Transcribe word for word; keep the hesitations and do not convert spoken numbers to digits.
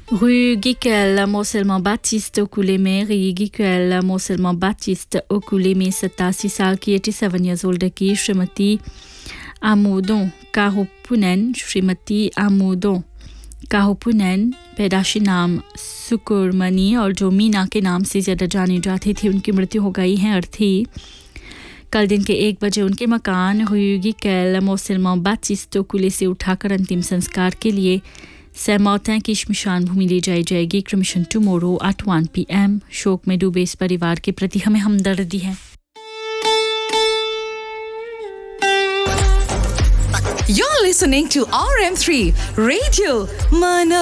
Rue Guiquel, Morcellement Baptiste Okuleme, Rue Guiquel, Morcellement Baptiste Okuleme, सतासी साल की eighty-seven years old की श्रीमती आमोदों काहुपुनन, श्रीमती आमोदों काहुपुनन, पैदाशी नाम सुकुरमनी और जो मीना के नाम से ज़्यादा जानी जाती थी, उनकी मृत्यु हो गई है अर्थी कल दिन के एक बजे उनके मकान हुई कैल मोसलमान बातचीत कुले से उठाकर अंतिम संस्कार के लिए सैमौतें की शमशान भूमि ले जाई जाएगी। क्रमिशन tomorrow at one p m शोक में डूबे इस परिवार के प्रति हमें हमदर्दी है। You're listening to R M three Radio Mana